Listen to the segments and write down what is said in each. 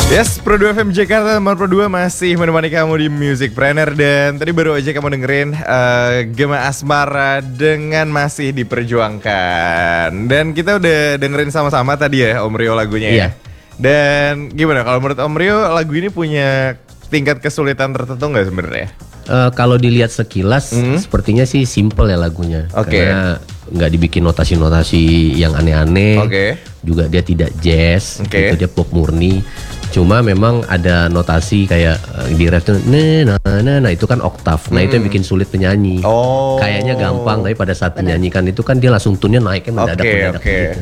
Yes, Pro 2 FM Jakarta, teman Pro 2 masih menemani kamu di Music Planner. Dan tadi baru aja kamu dengerin Gema Asmara dengan Masih Diperjuangkan. Dan kita udah dengerin sama-sama tadi ya Om Rio lagunya ya. Dan gimana kalau menurut Om Rio lagu ini punya tingkat kesulitan tertentu nggak sebenarnya? Kalau dilihat sekilas sepertinya sih simple ya lagunya. Karena nggak dibikin notasi-notasi yang aneh-aneh. Juga dia tidak jazz, gitu, dia pop murni. Cuma memang ada notasi kayak di ref tuh nah itu kan oktav. Nah itu yang bikin sulit penyanyi. Kayaknya gampang tapi pada saat menyanyikan itu kan dia langsung tune-nya naik kan mendadak gitu.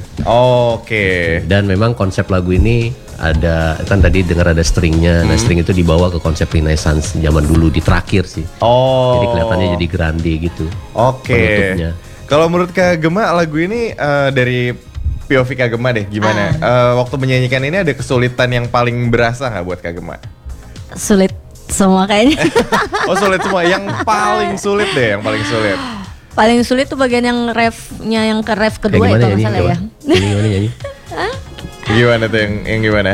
Dan memang konsep lagu ini ada kan tadi dengar ada stringnya. Nah string itu dibawa ke konsep Renaissance zaman dulu di terakhir sih. Jadi kelihatannya jadi grande gitu. Penutupnya. Kalau menurut Kak Gema lagu ini dari POV Kak Gema deh gimana? Waktu menyanyikan ini ada kesulitan yang paling berasa nggak buat Kak Gema? Sulit semua kayaknya. Sulit semua. Yang paling sulit deh, yang paling sulit. Paling sulit tuh bagian yang refnya yang ke ref kedua itu nggak salah ya. Gimana nyanyi? Gimana tuh yang gimana?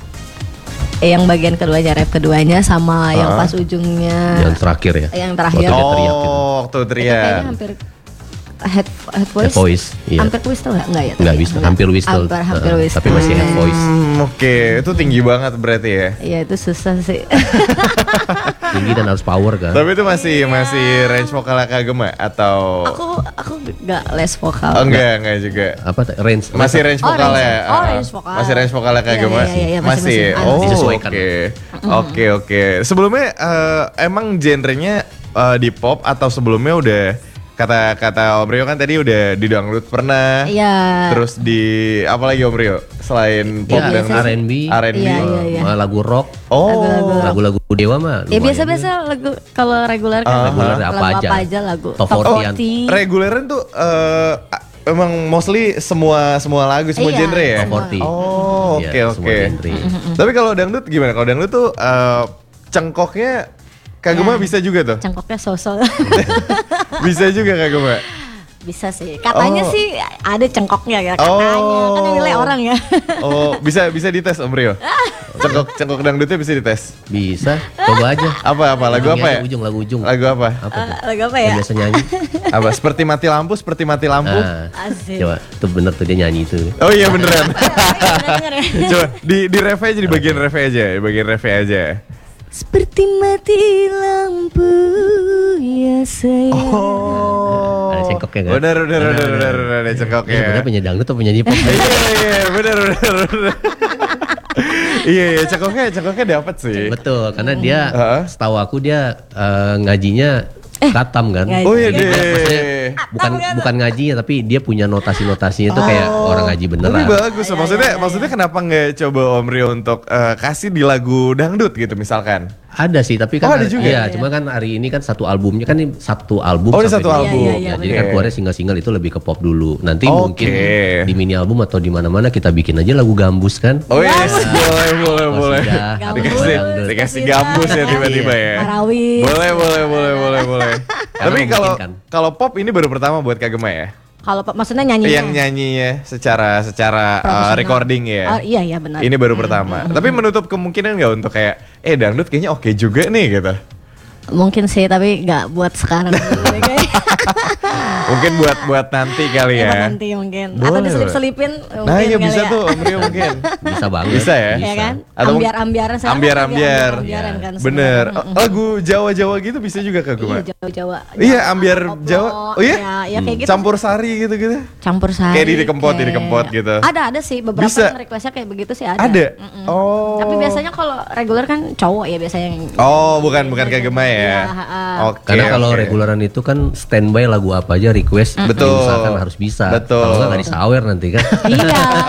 Yang bagian keduanya, ref keduanya sama yang pas ujungnya. Yang terakhir ya. Yang terakhir. Waktu teriak. Kayaknya hampir head voice. Iya. Hampir whistle nggak ya? Nggak bisa, hampir whistle. Hampir whistle. Tapi masih head voice. Itu tinggi banget berarti ya? Iya itu susah sih. Tinggi dan harus power kan. Tapi itu masih range vokalnya Kak Gema atau? Aku nggak les vokal. Enggak juga. Apa range? Masih range vokalnya. Range vokal. Masih range vokalnya Kak Gema. Iya, masih. Disesuaikan. Oke. Sebelumnya emang genrenya di pop atau sebelumnya udah kata Om Rio kan tadi udah di dangdut pernah. Iya. Terus di apa lagi Om Rio selain pop dan R&B, iya. lagu rock. Lagu-lagu Dewa mah. Ya biasa-biasa lagu kalau reguler kan reguler apa aja lagu. Top 40. Reguleran tuh emang mostly semua lagu, semua genre ya. Top 40. Oke. Tapi kalau dangdut gimana? Kalau dangdut tuh cengkoknya Kak Gema bisa juga tuh? Cengkoknya sosol. Bisa juga Kak Gema? Bisa sih. Katanya sih ada cengkoknya ya. Katanya. Kan yang nilai orang ya. Bisa dites Om Rio? Cengkok dangdutnya bisa dites? Bisa. Coba aja. Apa? Lagu apa ya? Lagu ujung. Lagu apa? Lagu apa ya? Biasa nyanyi. Apa? Seperti mati lampu. Asik. Coba, itu bener tuh dia nyanyi itu. Oh iya beneran. Coba di ref aja, di bagian ref aja. Seperti mati lampu ya sayang. Ada cengkoknya kan? Bener ada cengkoknya. Sebenarnya penyanyi dangdut atau penyanyi pop? Iya bener. Iya cengkoknya dapat sih. Betul, karena dia setahu aku dia ngajinya katam kan. Oh iya deh. Bukan ngajinya tapi dia punya notasi-notasinya itu kayak orang ngaji beneran. Tapi bagus. Maksudnya kenapa nggak coba Om Rio untuk kasih di lagu dangdut gitu misalkan? Ada sih, tapi kan ada juga. Iya, cuma kan hari ini kan satu albumnya kan ini satu album. Ini satu album. Iya, jadi kan keluarnya single-single itu lebih ke pop dulu. Nanti mungkin di mini album atau di mana-mana kita bikin aja lagu gambus kan. Oh yes, boleh. Dikasih gambus ya tiba-tiba ya. Marawis. Boleh. Tapi kalau pop ini baru pertama buat Kak Gema ya? Kalau maksudnya nyanyinya? Yang nyanyinya secara recording ya? Iya benar. Ini baru pertama. Tapi menutup kemungkinan nggak untuk kayak dangdut kayaknya oke juga nih gitu? Mungkin sih, tapi nggak buat sekarang. Mungkin buat nanti kali ya. Buat nanti mungkin. Atau diselip-selipin. Nah iya bisa tuh Om Rio mungkin. Bisa banget. Bisa ya? Iya kan? Atau ambiar-ambiaran. Ambiar. Kan, bener. Lagu Jawa-Jawa gitu bisa juga Kak Gema? Iya Jawa. Iya ambiar Jawa. Oh iya? Ya kayak gitu. Campur sari gitu. Campur sari. Kayak dikempot gitu. Ada sih beberapa yang requestnya kayak begitu sih ada. Ada? Tapi biasanya kalau reguler kan cowok ya biasanya yang. Bukan Kak Gema ya? Karena kalau reguleran itu kan standby lagu apa aja request. Betul. Misalkan harus bisa. Betul. Kalau nggak disawer nanti kan. Iya.